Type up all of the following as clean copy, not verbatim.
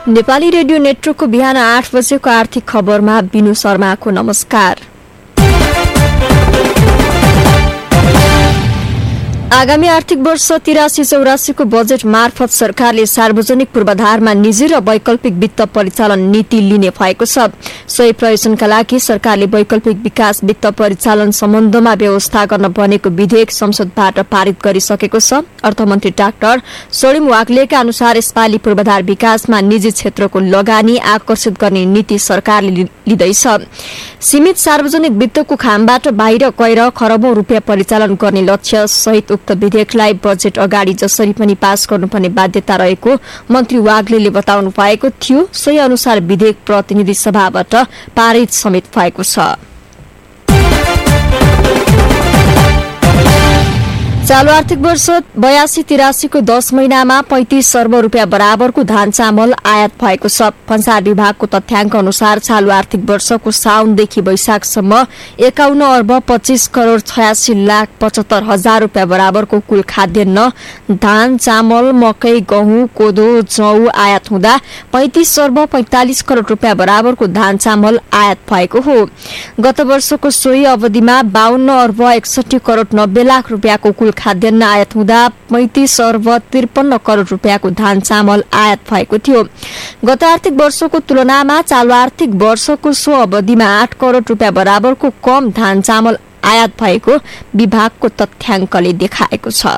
Nepali radio नेटवर्कको बिहान 8 बजेको आर्थिक खबरमा बिनु शर्माको नमस्कार। आगामी आर्थिक वर्ष 83-84 को बजेट मार्फत सरकारले सार्वजनिक पूर्वाधारमा निजी र वैकल्पिक वित्त परिचालन नीति लिने भएको छ। सोही प्रयोजनका लागि सरकारले वैकल्पिक विकास वित्त परिचालन सम्बन्धमा व्यवस्था गर्न बनेको विधेयक संसदबाट पारित गरिसकेको छ। अर्थमन्त्री डाक्टर सोडिम वाग्लेका अनुसार यसपालि पूर्वाधार विकासमा निजी क्षेत्रको लगानी आकर्षित गर्ने नीति सरकारले लिँदैछ। सीमित सार्वजनिक वित्तको खामबाट बाहिर गएर खरबौं रुपियाँ परिचालन गर्ने लक्ष्य सहित उक्त विधेयकलाई बजेट अगाडि जसरी पनि पास गर्नुपर्ने बाध्यता रहेको मन्त्री वाग्लेले बताउनु भएको थियो। सोही अनुसार विधेयक प्रतिनिधि सभाबाट पारित समेत भएको छ। चालू आर्थिक वर्ष 82-83 को 10 महिनामा 35 अर्ब रुपियाँ बराबरको धान चामल आयात भएको छ। भन्सार विभागको तथ्याङ्क अनुसार चालू आर्थिक वर्षको साउनदेखि वैशाखसम्म 51 अर्ब 25 करोड़ 86 लाख 75 हजार रुपियाँ बराबरको कुल खाद्यान्न धान चामल मकै गहुँ कोदो जौ आयात हुँदा 35 अर्ब 45 करोड़ रुपियाँ बराबरको धान चामल आयात भएको हो। गत वर्षको सोही अवधिमा 52 अर्ब 61 करोड़ 90 लाख रुपियाँको कुल खाद्यान्न आयात हुँदा 35 अर्ब 53 करोड़ रुपियाँको धान चामल आयात भएको थियो। गत आर्थिक वर्षको तुलनामा चालू आर्थिक वर्षको सो अवधिमा 8 करोड़ रुपियाँ बराबरको कम धान चामल आयात भएको विभागको तथ्याङ्कले देखाएको छ।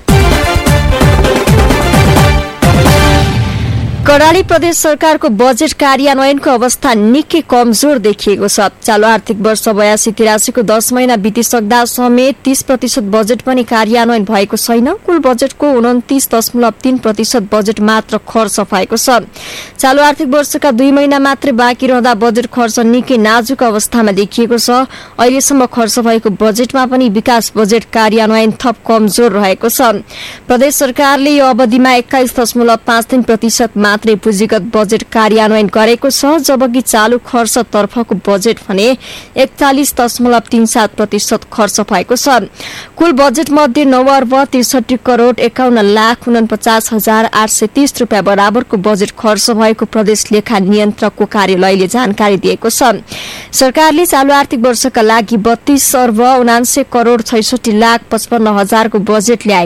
कर्णाली प्रदेश सरकारको बजेट कार्यान्वयनको अवस्था निकै कमजोर देखिएको छ। चालू आर्थिक वर्ष 82-83 को 10 महिना बितिसक्दा समेत 30% बजेट पनि कार्यान्वयन भएको छैन। कुल बजेटको 29.3% बजेट मात्र खर्च भएको छ। चालू आर्थिक वर्षका 2 महिना मात्रै बाँकी रहँदा बजेट खर्च निकै नाजुक अवस्थामा देखिएको छ। अहिलेसम्म खर्च भएको बजेटमा पनि विकास बजेट कार्यान्वयन थप कमजोर रहेको छ। प्रदेश सरकारले यो अवधिमा 21.53% मात्रै पुँजीगत बजेट कार्यान्वयन गरेको छ, जबकि चालू खर्च तर्फको बजेट भने 41.37% खर्च भएको छ। कुल बजेट मध्ये 9 अर्ब 63 करोड़ 51 लाख 49 हजार 830 रुपियाँ बराबरको बजेट खर्च भएको प्रदेश लेखा नियन्त्रकको कार्यालयले जानकारी दिएको छ। सरकारले चालू आर्थिक वर्षका लागि 32 अर्ब 79 करोड़ 66 लाख 55 हजारको बजेट ल्याए